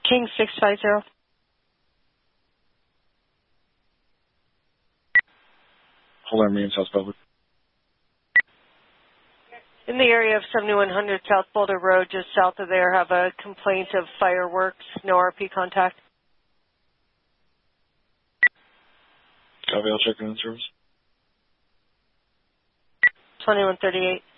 King 650. Hold on, me in South Public. In the area of 7100 South Boulder Road, just south of there, have a complaint of fireworks. No RP contact. Copy, I'll check in service. 2138.